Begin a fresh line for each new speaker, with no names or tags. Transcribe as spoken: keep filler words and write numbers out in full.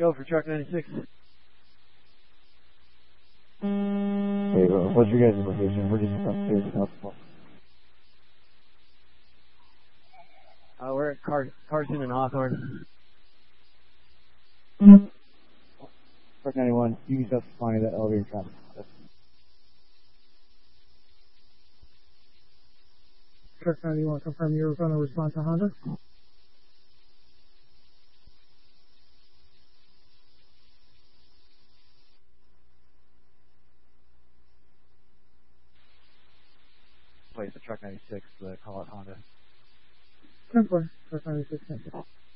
go for truck ninety-six.
Hey, well, what's your guys' location? Where did you come to? South
Uh, we're at Car- Carson and Hawthorne.
Truck ninety-one, you use up to find that elevator traffic.
Truck ninety-one, confirm you're going to respond to Honda.
Place the truck ninety-six, uh, call it Honda.
ten four, truck ninety-six, thank you.